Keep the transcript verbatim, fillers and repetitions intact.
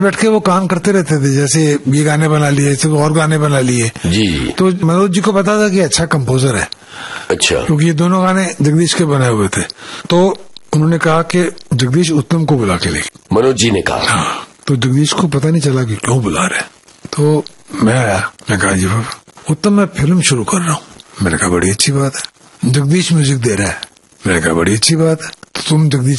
बैठ के वो काम करते रहते थे, जैसे ये गाने बना लिए, और गाने बना लिए जी। तो मनोज जी को पता था कि अच्छा कंपोजर है, अच्छा, क्योंकि ये दोनों गाने जगदीश के बनाए हुए थे। तो उन्होंने कहा कि जगदीश उत्तम को बुला के ले। मनोज जी ने कहा। हाँ, तो जगदीश को पता नहीं चला कि क्यों बुला रहे। तो मैं आया, मैं कहा जी बाबा उत्तम मैं फिल्म शुरू कर रहा हूँ। मैंने कहा बड़ी अच्छी बात है। जगदीश म्यूजिक दे रहा है। मैंने कहा बड़ी अच्छी बात है। तो तुम जगदीश